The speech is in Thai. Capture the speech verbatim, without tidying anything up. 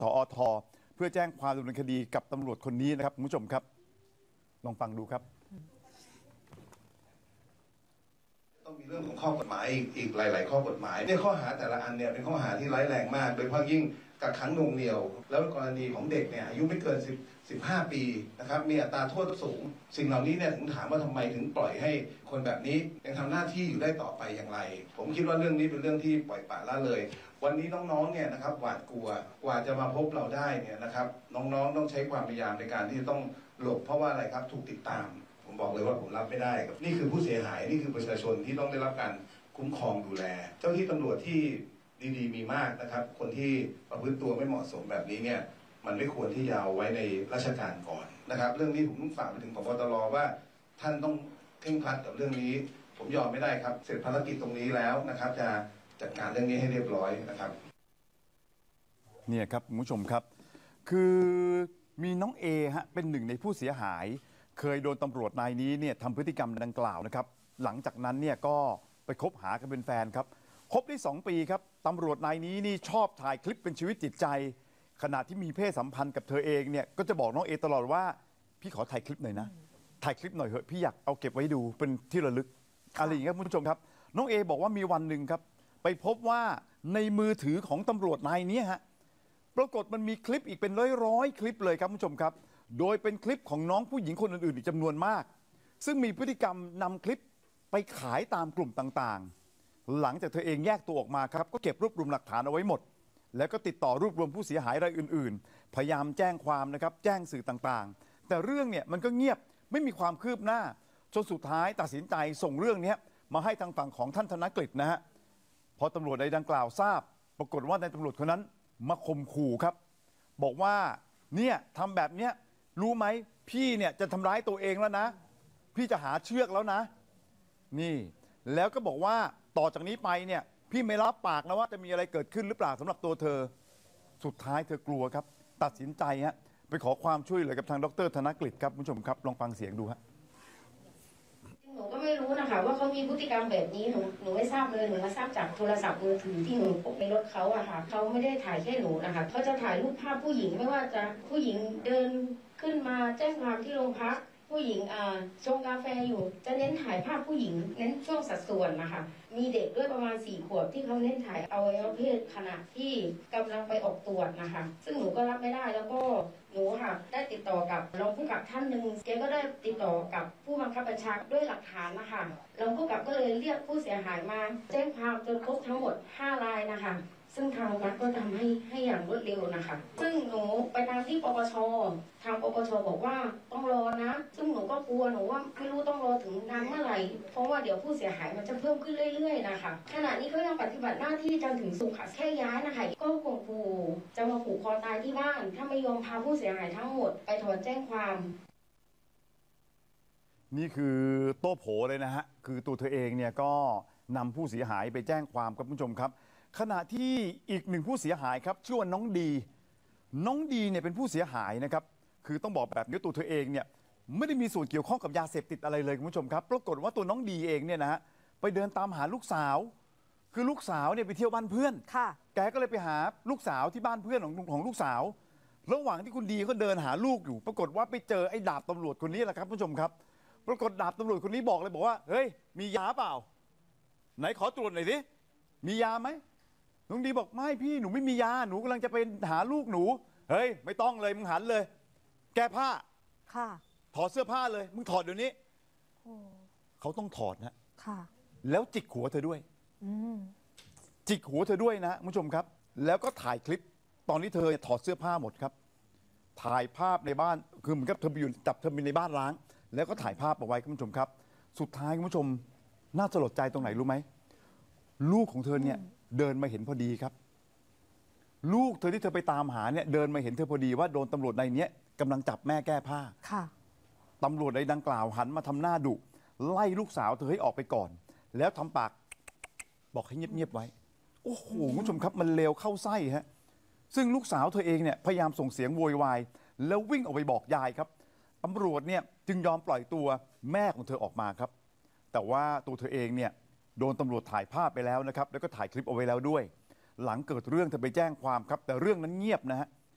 ตอทเพื่อแจ้งความดำเนินคดีกับตำรวจคนนี้นะครับคุณผู้ชมครับลองฟังดูครับต้องมีเรื่องของข้อกฎหมายอีกหลายๆข้อกฎหมายในข้อหาแต่ละอันเนี่ยเป็นข้อหาที่ร้ายแรงมากโดยเฉพาะยิ่งกักขังหน่วงเหนี่ยวแล้วกรณีของเด็กเนี่ยอายุไม่เกินสิบ สิบห้าปีนะครับมีอัตราโทษสูงสิ่งเหล่านี้เนี่ยผมถามว่าทำไมถึงปล่อยให้คนแบบนี้ยังทำหน้าที่อยู่ได้ต่อไปอย่างไรผมคิดว่าเรื่องนี้เป็นเรื่องที่ปล่อยปละละเลยวันนี้น้องๆเนี่ยนะครับหวาดกลัวกว่าจะมาพบเราได้เนี่ยนะครับน้องๆต้องใช้ความพยายามในการที่จะต้องหลบเพราะว่าอะไรครับถูกติดตามผมบอกเลยว่าผมรับไม่ได้ครับนี่คือผู้เสียหายนี่คือประชาชนที่ต้องได้รับการคุ้มครองดูแลเจ้าที่ตำรวจที่ดีๆมีมากนะครับคนที่ประพฤติตัวไม่เหมาะสมแบบนี้เนี่ยมันไม่ควรที่จะเอาไว้ในราชการก่อนนะครับเรื่องนี้ผมต้องฝากไปถึงผบ.ตร.ว่าท่านต้องเคร่งครัดกับเรื่องนี้ผมยอมไม่ได้ครับเสร็จภารกิจตรงนี้แล้วนะครับจะจัดการเรื่องนี้ให้เรียบร้อยนะครับเนี่ยครับคุณผู้ชมครับคือมีน้องเอฮะเป็นหนึ่งในผู้เสียหายเคยโดนตำรวจนายนี้เนี่ยทำพฤติกรรมดังกล่าวนะครับหลังจากนั้นเนี่ยก็ไปคบหากันเป็นแฟนครับคบได้สองปีครับตำรวจนายนี้นี่ชอบถ่ายคลิปเป็นชีวิตจิตใจขณะที่มีเพศสัมพันธ์กับเธอเองเนี่ยก็จะบอกน้องเอตลอดว่าพี่ขอถ่ายคลิปหน่อยนะถ่ายคลิปหน่อยเถอะพี่อยากเอาเก็บไว้ดูเป็นที่ระลึกอะไรอย่างเงี้ยคุณผู้ชมครับน้องเอบอกว่ามีวันหนึ่งครับไปพบว่าในมือถือของตำรวจนายนี้ฮะปรากฏมันมีคลิปอีกเป็นร้อยๆคลิปเลยครับคุณผู้ชมครับโดยเป็นคลิปของน้องผู้หญิงคนอื่นๆอีกจำนวนมากซึ่งมีพฤติกรรมนำคลิปไปขายตามกลุ่มต่างๆหลังจากเธอเองแยกตัวออกมาครับก็เก็บรวบรวมหลักฐานเอาไว้หมดแล้วก็ติดต่อรวบรวมผู้เสียหายรายอื่นๆพยายามแจ้งความนะครับแจ้งสื่อต่างๆแต่เรื่องเนี่ยมันก็เงียบไม่มีความคืบหน้าจนสุดท้ายตัดสินใจส่งเรื่องนี้มาให้ทางฝั่งของท่านธนกฤษนะฮะพอตำรวจในดังกล่าวทราบปรากฏว่าในตำรวจคนนั้นมาข่มขู่ครับบอกว่าเนี่ยทำแบบเนี้ยรู้ไหมพี่เนี่ยจะทำร้ายตัวเองแล้วนะพี่จะหาเชือกแล้วนะนี่แล้วก็บอกว่าต่อจากนี้ไปเนี่ยพี่ไม่รับปากนะว่าจะมีอะไรเกิดขึ้นหรือเปล่าสำหรับตัวเธอสุดท้ายเธอกลัวครับตัดสินใจฮะไปขอความช่วยเหลือกับทางดรธนกฤษครับคุณผู้ชมครับลองฟังเสียงดูฮะหนูก็ไม่รู้นะคะว่าเขามีพฤติกรรมแบบนี้หนูหนูไม่ทราบเลยหนูมาทราบจากโทรศัพท์มือถือที่หนูพกในรถเขาอะค่ะเขาไม่ได้ถ่ายแค่หนูนะคะเขาจะถ่ายรูปภาพผู้หญิงไม่ว่าจะผู้หญิงเดินขึ้นมาแจ้งความที่โรงพักผู้หญิงอ่าชงกาแฟอยู่จะเน้นถ่ายภาพผู้หญิงเน้นช่วงสัดส่วนนะคะมีเด็กด้วยประมาณสี่ขวบที่เขาเน้นถ่ายอวัยวะเพศขณะที่กำลังไปออกตรวจนะคะซึ่งหนูก็รับไม่ได้แล้วก็หนูค่ะได้ติดต่อกับรองผู้กำกับท่านหนึ่งแกก็ได้ติดต่อกับผู้บังคับบัญชาด้วยหลักฐานนะคะรองผู้กำกับก็เลยเรียกผู้เสียหายมาแจ้งความจนครบทั้งหมดห้ารายนะคะซึ่งทางวัดก็ทำให้ให้อย่างรวดเร็วนะคะซึ่งหนูไปทางที่ปปชทางปปชบอกว่าต้องรอนะซึ่งหนูก็กลัวหนูว่าไม่รู้ต้องรอถึงนานเมื่อไหร่เพราะว่าเดี๋ยวผู้เสียหายมันจะเพิ่มขึ้นเรื่อยๆนะคะขณะนี้เขายังปฏิบัติหน้าที่จนถึงสุขค่ะแค่ย้ายนะคะก็ข่มขู่จะมาผูกคอตายที่บ้านถ้าไม่ยอมพาผู้เสียหายทั้งหมดไปถอนแจ้งความนี่คือโต้โผเลยนะฮะคือตัวเธอเองเนี่ยก็นำผู้เสียหายไปแจ้งความครับคุณผู้ชมครับขณะที่อีกหนึ่งผู้เสียหายครับชื่อว่าน้องดีน้องดีเนี่ยเป็นผู้เสียหายนะครับคือต้องบอกแบบนี้ตัวเธอเองเนี่ยไม่ได้มีส่วนเกี่ยวข้องกับยาเสพติดอะไรเลยคุณผู้ชมครับปรากฏว่าตัวน้องดีเองเนี่ยนะฮะไปเดินตามหาลูกสาวคือลูกสาวเนี่ยไปเที่ยวบ้านเพื่อนค่ะแกก็เลยไปหาลูกสาวที่บ้านเพื่อนของของลูกสาวระหว่างที่คุณดีก็เดินหาลูกอยู่ปรากฏว่าไปเจอไอ้ดาบตำรวจคนนี้แหละครับคุณผู้ชมครับปรากฏดาบตำรวจคนนี้บอกเลยบอกว่าเฮ้ยมียาเปล่าไหนขอตรวจหน่อยสิมียาไหมน้องดีบอกไม่พี่หนูไม่มียาหนูกำลังจะไปหาลูกหนูเฮ้ยไม่ต้องเลยมึงหันเลยแก้ผ้าค่ะถอดเสื้อผ้าเลยมึงถอดเดี๋ยวนี้เขาต้องถอดนะค่ะแล้วจิกหัวเธอด้วยจิกหัวเธอด้วยนะคุณผู้ชมครับแล้วก็ถ่ายคลิปตอนที่เธอถอดเสื้อผ้าหมดครับถ่ายภาพในบ้านคือเหมือนกับเธอไปอยู่จับเธอไปในบ้านร้างแล้วก็ถ่ายภาพเอาไว้คุณผู้ชมครับสุดท้ายคุณผู้ชมน่าสลดใจตรงไหนรู้ไหมลูกของเธอเนี่ยเดินมาเห็นพอดีครับลูกเธอที่เธอไปตามหาเนี่ยเดินมาเห็นเธอพอดีว่าโดนตำรวจในนี้กำลังจับแม่แก้ผ้าค่ะตำรวจในดังกล่าวหันมาทำหน้าดุไล่ลูกสาวเธอให้ออกไปก่อนแล้วทำปากบอกให้เงียบๆไว้โอ้โหคุณผู้ชมครับมันเลวเข้าไส้ฮะซึ่งลูกสาวเธอเองเนี่ยพยายามส่งเสียงโวยวายแล้ววิ่งออกไปบอกยายครับตำรวจเนี่ยจึงยอมปล่อยตัวแม่ของเธอออกมาครับแต่ว่าตัวเธอเองเนี่ยโดนตำรวจถ่ายภาพไปแล้วนะครับแล้วก็ถ่ายคลิปเอาไว้แล้วด้วยหลังเกิดเรื่องเธอไปแจ้งความครับแต่เรื่องนั้นเงียบนะฮะ